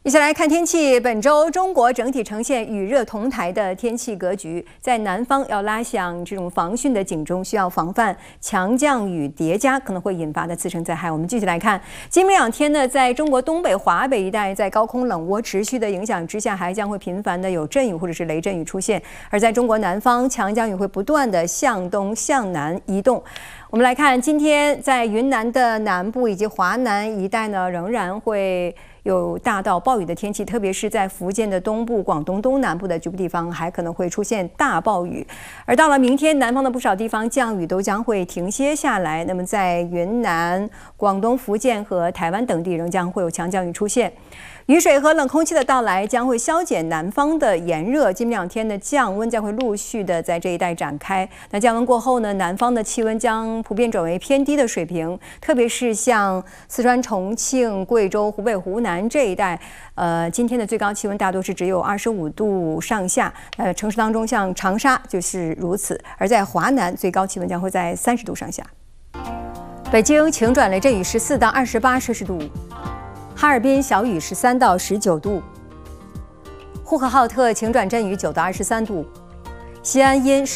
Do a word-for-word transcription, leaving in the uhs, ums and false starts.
一起来看天气。本周中国整体呈现雨热同台的天气格局，在南方要拉响这种防汛的警钟，需要防范强降雨叠加可能会引发的次生灾害。我们继续来看，今明两天呢，在中国东北、华北一带，在高空冷涡持续的影响之下，还将会频繁的有阵雨或者是雷阵雨出现。而在中国南方，强降雨会不断的向东向南移动。我们来看，今天在云南的南部以及华南一带呢，仍然会有大到暴雨的天气，特别是在福建的东部、广东东南部的局部地方，还可能会出现大暴雨。而到了明天，南方的不少地方降雨都将会停歇下来。那么，在云南、广东、福建和台湾等地，仍将会有强降雨出现。雨水和冷空气的到来将会消减南方的炎热，今明两天的降温将会陆续的在这一带展开。那降温过后呢，南方的气温将普遍转为偏低的水平，特别是像四川、重庆、贵州、湖北、湖南这一带，呃，今天的最高气温大多是只有二十五度上下。呃，城市当中像长沙就是如此，而在华南最高气温将会在三十度上下。北京晴转雷阵雨十四到二十八摄氏度。哈尔滨小雨十三到十九度，呼和浩特晴转阵雨九到二十三度，西安阴